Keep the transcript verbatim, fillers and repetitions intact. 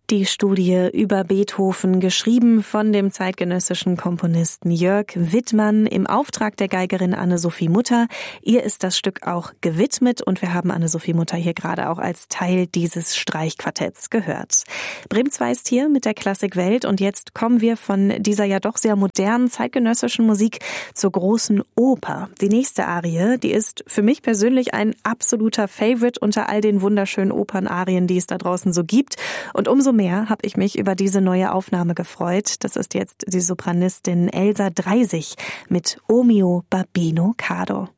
Die Studie über Beethoven, geschrieben von dem zeitgenössischen Komponisten Jörg Wittmann im Auftrag der Geigerin Anne-Sophie Mutter. Ihr ist das Stück auch gewidmet und wir haben Anne-Sophie Mutter hier gerade auch als Teil dieses Streichquartetts gehört. Bremen zwei ist hier mit der Klassikwelt und jetzt kommen wir von dieser ja doch sehr modernen zeitgenössischen Musik zur großen Oper. Die nächste Arie, die ist für mich persönlich ein absoluter Favorite unter all den wunderschönen Opernarien, die es da draußen so gibt. Und umso mehr habe ich mich über diese neue Aufnahme gefreut. Das ist jetzt die Sopranistin Elsa Dreisig mit O mio Babbino Caro.